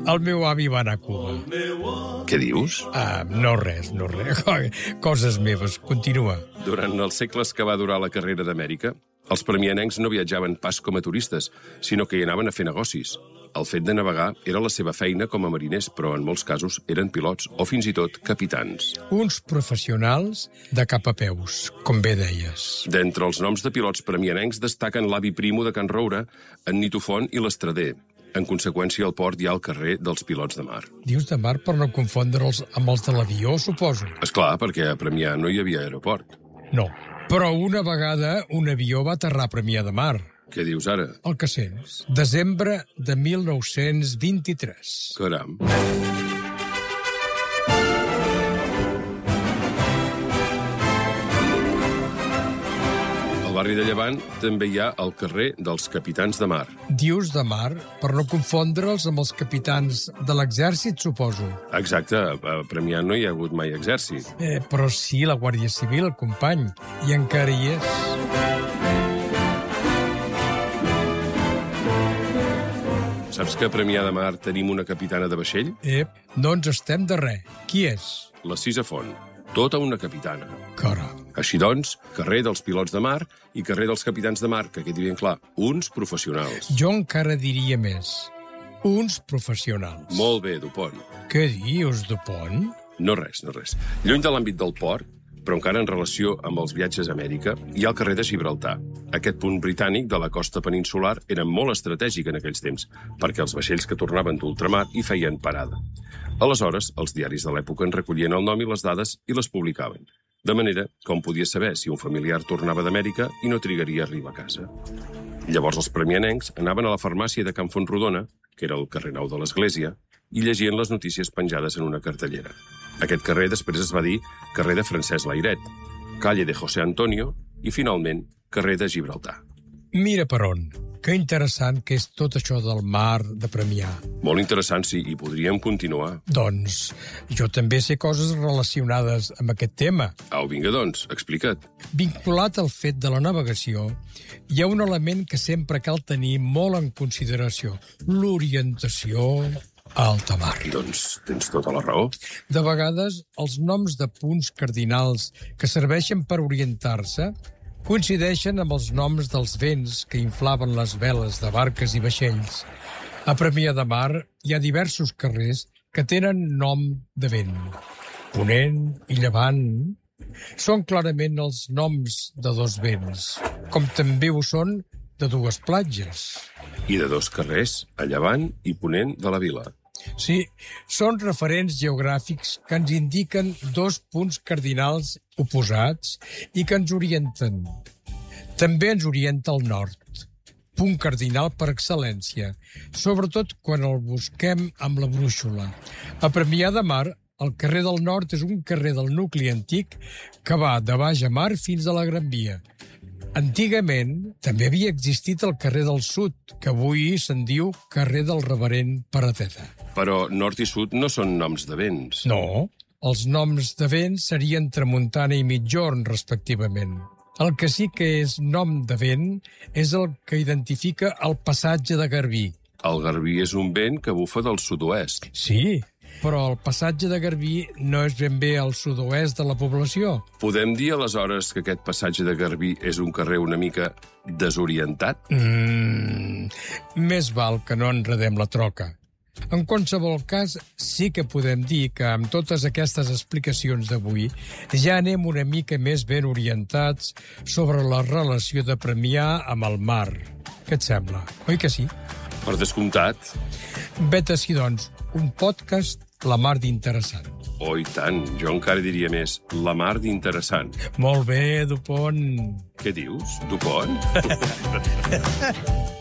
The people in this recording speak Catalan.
El meu avi va anar a Cuba. Què dius? No res. Coses meves. Continua. Durant els segles que va durar la carrera d'Amèrica, els premianencs no viatjaven pas com a turistes, sinó que hi anaven a fer negocis. El fet de navegar era la seva feina com a mariners, però en molts casos eren pilots o fins i tot capitans. Uns professionals de cap a peus, com bé deies. D'entre els noms de pilots premianencs destaquen l'avi Primo de Can Roure, en Nito Font i l'Estrader. En conseqüència, al port hi ha el carrer dels pilots de mar. Dius de mar per no confondre'ls amb els de l'avió, suposo. Esclar, perquè a Premià no hi havia aeroport. No, però una vegada un avió va aterrar a Premià de Mar. Què dius ara? El que sents. Desembre de 1923. Caram. Al barri de Llevant també hi ha el carrer dels capitans de mar. Dius de mar per no confondre'ls amb els capitans de l'exèrcit, suposo. Exacte, a Premià no hi ha hagut mai exèrcit. Però sí, la Guàrdia Civil, company, i encara hi és. Saps que a Premià de Mar tenim una capitana de vaixell? No ens estem de res. Qui és? La Cisa Font. Tota una capitana. Caram. Així doncs, carrer dels pilots de mar i carrer dels capitans de mar, que quedi ben clar, uns professionals. Jo encara diria més. Uns professionals. Molt bé, Dupont. Què dius, Dupont? No res. Lluny de l'àmbit del port, però encara en relació amb els viatges a Amèrica, hi ha el carrer de Gibraltar. Aquest punt britànic de la costa peninsular era molt estratègic en aquells temps, perquè els vaixells que tornaven d'ultramar hi feien parada. Aleshores, els diaris de l'època en recollien el nom i les dades i les publicaven. De manera que hom podia saber si un familiar tornava d'Amèrica i no trigaria a arribar a casa. Llavors els premianencs anaven a la farmàcia de Can Fontrodona, que era el carrer Nou de l'Església, i llegien les notícies penjades en una cartellera. Aquest carrer després es va dir carrer de Francesc Layret, calle de José Antonio i, finalment, carrer de Gibraltar. Mira per on. Que interessant que és tot això del mar de Premià. Molt interessant, sí, i podríem continuar. Doncs jo també sé coses relacionades amb aquest tema. Au, vinga, doncs, explica't. Vinculat al fet de la navegació, hi ha un element que sempre cal tenir molt en consideració. L'orientació a alta mar. Doncs tens tota la raó. De vegades, els noms de punts cardinals que serveixen per orientar-se coincideixen amb els noms dels vents que inflaven les veles de barques i vaixells. A Premià de Mar hi ha diversos carrers que tenen nom de vent. Ponent i Llevant són clarament els noms de dos vents, com també ho són de dues platges. I de dos carrers, a Llevant i Ponent de la vila. Sí, són referents geogràfics que ens indiquen dos punts cardinals oposats i que ens orienten. També ens orienta el nord, punt cardinal per excel·lència, sobretot quan el busquem amb la brúixola. A Premià de Mar, el carrer del nord és un carrer del nucli antic que va de baix a mar fins a la Gran Via. Antigament, també havia existit el carrer del sud, que avui se'n diu carrer del reverend Parateta. Però nord i sud no són noms de vents. No, els noms de vents serien tramuntana i migjorn, respectivament. El que sí que és nom de vent és el que identifica el passatge de Garbí. El Garbí és un vent que bufa del sud-oest. Sí, però el passatge de Garbí no és ben bé al sud-oest de la població. Podem dir, aleshores, que aquest passatge de Garbí és un carrer una mica desorientat? Més val que no enredem la troca. En qualsevol cas, sí que podem dir que amb totes aquestes explicacions d'avui ja anem una mica més ben orientats sobre la relació de Premià amb el mar. Què et sembla? Oi que sí? Per descomptat. Vet ací, doncs, un podcast la mar d'interessant. Oh, i tant. Jo encara diria més, la mar d'interessant. Molt bé, Dupont. Què dius, Dupont?